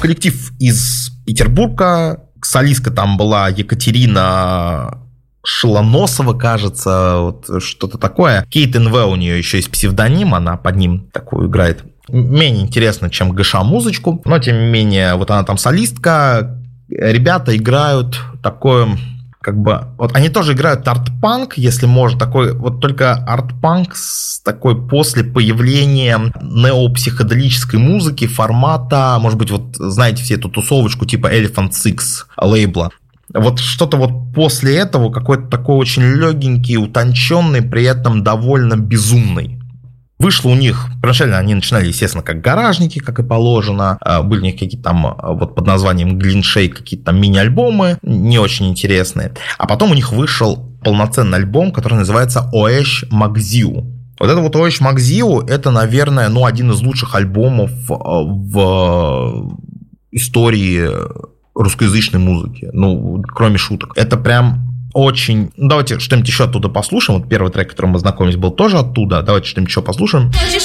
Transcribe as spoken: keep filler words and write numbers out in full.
Коллектив из Петербурга, солистка там была Екатерина Шилоносова, кажется, вот что-то такое. Кейт эн вэ у нее еще есть псевдоним, она под ним такую играет. Менее интересно, чем ГШ музычку, но тем не менее, вот она там солистка. Ребята играют такое, как бы, вот они тоже играют арт-панк, если можно, такой, вот только арт-панк с такой после появления неопсиходелической музыки формата, может быть, вот знаете все эту тусовочку типа Elephant Six лейбла. Вот что-то вот после этого какой-то такой очень легенький, утонченный, при этом довольно безумный. Вышло у них, первоначально они начинали, естественно, как гаражники, как и положено. Были у них какие-то там вот под названием Глиншейк какие-то там мини-альбомы, не очень интересные. А потом у них вышел полноценный альбом, который называется Оэш Макзиу. Вот это вот Оэш Макзиу, это, наверное, ну, один из лучших альбомов в истории русскоязычной музыки. Ну, кроме шуток. Это прям... Очень... Ну, давайте что-нибудь еще оттуда послушаем. Вот первый трек, которым мы знакомились, был тоже оттуда. Давайте что-нибудь еще послушаем. Хочешь